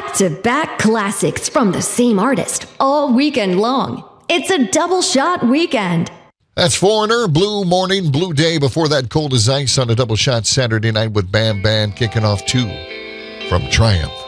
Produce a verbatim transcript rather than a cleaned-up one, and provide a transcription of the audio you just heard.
back-to-back classics from the same artist all weekend long. It's a double shot weekend. That's Foreigner, Blue Morning, Blue Day. Before that, Cold as Ice on a double shot Saturday night with Bam Bam kicking off two from Triumph.